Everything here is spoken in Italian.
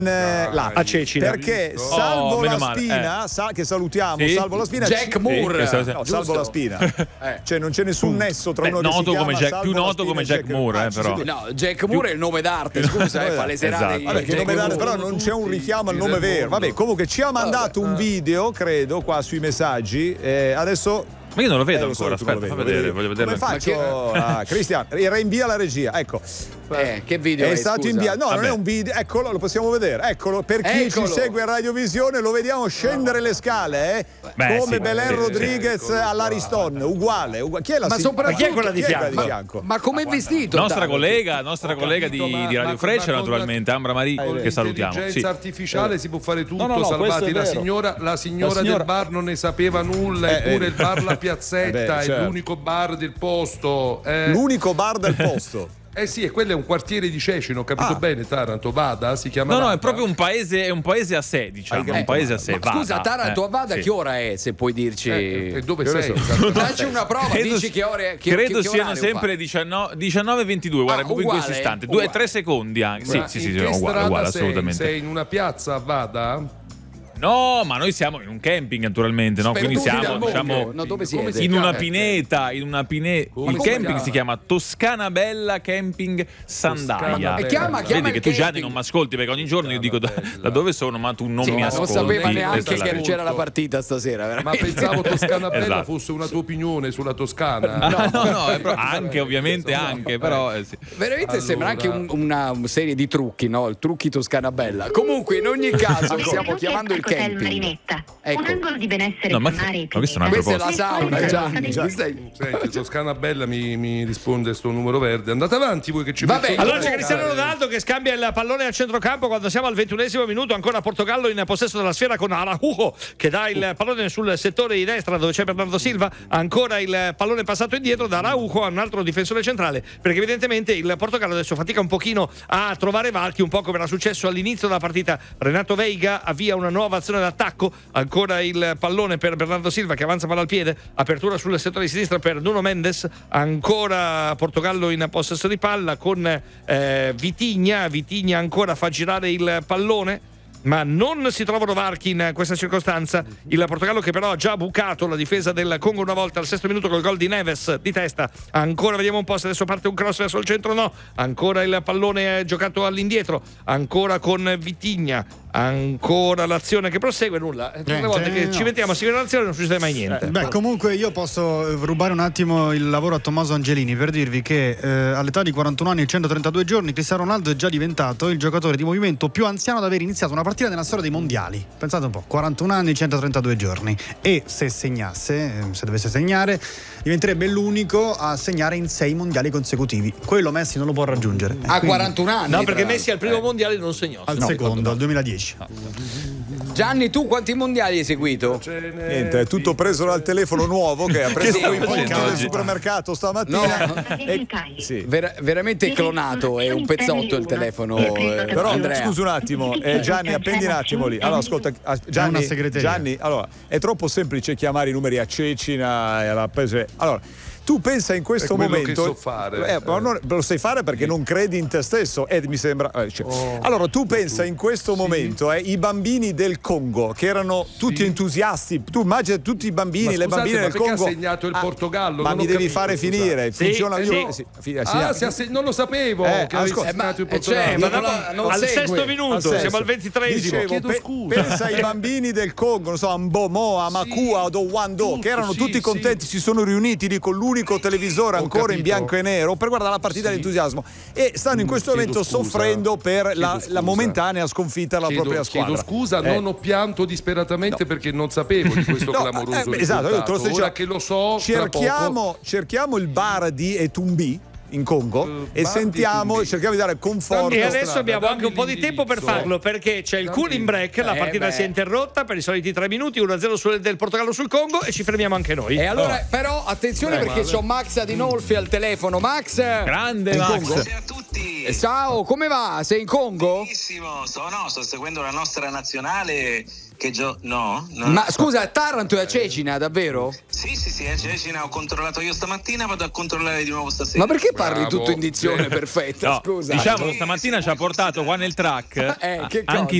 là a Cecina, perché salvo la spina, che salutiamo, sì? salvo la spina, Jack Moore, no, salvo la spina, cioè non c'è nessun nesso tra uno che si chiama più noto come Jack Moore, però no, Jack Moore è il nome d'arte, scusa, fa le serate. Esatto. Vabbè, che nome d'arte, però non c'è un richiamo al nome vero. Vabbè, comunque ci ha mandato un video, credo, qua sui messaggi. Adesso ma io non lo vedo so, ancora, aspetta, fa vedere, voglio vederlo. Come faccio? Cristian, rinvia la regia, ecco. Che video è stato inviato? No, non è un video, eccolo, lo possiamo vedere. Eccolo, per chi ci segue a Radiovisione lo vediamo scendere le scale, come Belen Rodriguez all'Ariston, uguale. Chi è la chi è quella di fianco? Ma come è vestito? Nostra collega di Radio Freccia, naturalmente, Ambra Marie, che salutiamo. L'intelligenza artificiale si può fare tutto, salvati. La signora del bar non ne sapeva nulla, eppure il bar La Piazzetta è l'unico bar del posto. L'unico bar del posto. Sì, e quello è un quartiere di Cecina, ho capito bene, Taranto, Vada, si chiama Vada. No, è proprio un paese a sé, diciamo, un paese a sé. Ma scusa, Taranto a Vada che ora è, se puoi dirci? E dove sei? Dacci una prova, dici che ore credo siano sempre 19:22, guarda, proprio in questo istante, 2-3 secondi anche. Sì, uguale, assolutamente. Sei in una piazza a Vada? No, ma noi siamo in un camping, naturalmente, no? Quindi siamo, diciamo, dove siete? in una pineta. Il camping si chiama Toscana Bella Camping Sandaia. Vedi che tu, Gianni, non mi ascolti, perché ogni giorno io dico da dove sono, ma tu non mi ascolti. Non sapeva neanche che c'era la partita stasera, veramente. Ma pensavo Toscana Bella fosse una tua opinione sulla Toscana. No, anche, ovviamente, anche, però sì. Veramente sembra anche una serie di trucchi, no? Il trucchi Toscana Bella. Comunque, in ogni caso, stiamo chiamando il Hotel Marinetta, un angolo di benessere mare. Questa è la sauna, Gianni. Senti, Toscana Bella mi risponde sto numero verde. Andate avanti voi che ci vabbè, allora c'è Cristiano Ronaldo che scambia il pallone al centrocampo quando siamo al 21esimo minuto, ancora Portogallo in possesso della sfera con Araujo che dà il pallone sul settore di destra dove c'è Bernardo Silva, ancora il pallone passato indietro da Araujo a un altro difensore centrale, perché evidentemente il Portogallo adesso fatica un pochino a trovare varchi, un po' come era successo all'inizio della partita. Renato Veiga avvia una nuova azione d'attacco, ancora il pallone per Bernardo Silva che avanza palla al piede, apertura sul settore di sinistra per Nuno Mendes, ancora Portogallo in possesso di palla con Vitinha ancora fa girare il pallone, ma non si trovano varchi in questa circostanza. Il Portogallo che però ha già bucato la difesa del Congo una volta al 6° minuto col gol di Neves di testa. Ancora vediamo un po' se adesso parte un cross verso il centro, no, ancora il pallone giocato all'indietro, ancora con Vitinha, ancora l'azione che prosegue, nulla. Tutte le volte che ci mettiamo a seguire l'azione non succede mai niente. Comunque io posso rubare un attimo il lavoro a Tommaso Angelini per dirvi che all'età di 41 anni e 132 giorni Cristiano Ronaldo è già diventato il giocatore di movimento più anziano ad aver iniziato una partita nella storia dei mondiali. Pensate un po', 41 anni, 132 giorni. E se segnasse, se dovesse segnare, diventerebbe l'unico a segnare in 6 mondiali consecutivi. Quello Messi non lo può raggiungere. A 41 anni? No, perché Messi al primo mondiale non segnò. Al secondo, al 2010. Gianni, tu quanti mondiali hai seguito? Niente, è tutto preso dal telefono nuovo che ha preso i punti del supermercato stamattina. Veramente clonato, è un pezzotto il telefono. Però Andrea, scusa un attimo, Gianni, appendi un attimo lì. Allora ascolta, Gianni, allora è troppo semplice chiamare i numeri a Cecina e alla Pese. Allora tu pensa in questo momento che so fare. Lo sai fare perché non credi in te stesso, mi sembra. Allora tu pensa in questo momento i bambini del Congo che erano tutti entusiasti. Tu immagina tutti i bambini, le bambine del Congo. Ha segnato il Portogallo. Ma mi devi fare finire. Funziona non lo sapevo che avevi segnato il Portogallo. Al 6° minuto, siamo al 23esimo. Chiedo scusa. Pensa ai bambini del Congo, non so, Ambomo, Amakua, Dowando, che erano tutti contenti, si sono riuniti lì con l'unico televisore ancora in bianco e nero per guardare la partita dell'entusiasmo e stanno in questo momento soffrendo per la momentanea sconfitta della propria squadra. Chiedo scusa, non ho pianto disperatamente perché non sapevo di questo clamoroso risultato. Esatto, io te lo sto dicendo. Ora che lo so, cerchiamo il bar di Etumbi in Congo e cerchiamo di dare conforto. E adesso abbiamo anche un po' di tempo per farlo, perché c'è il cooling break, la partita si è interrotta per i soliti 3 minuti, 1-0 del Portogallo sul Congo e ci fermiamo anche noi. E allora però attenzione perché c'ho Max Adinolfi al telefono. Max, grande Max. Buonasera a tutti. Ciao, come va? Sei in Congo? Benissimo, sto seguendo la nostra nazionale. Ma scusa, Taranto è a Cecina, davvero? Sì, è a Cecina, ho controllato io stamattina, vado a controllare di nuovo stasera. Ma perché parli tutto in dizione perfetta? No, scusa. diciamo, stamattina ci ha portato qua nel track che anche